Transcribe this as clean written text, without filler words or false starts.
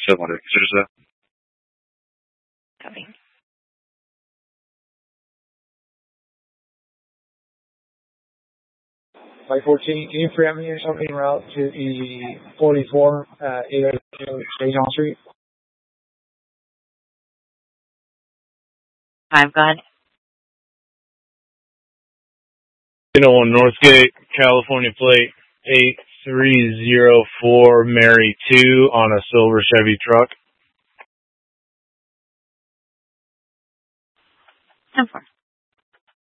700. Consider that. Coming. 514, can you preempt me or something route to E44, 802 Station Street? I'm gone. 1 Northgate, California plate 8304 Mary 2 on a silver Chevy truck. 10-4.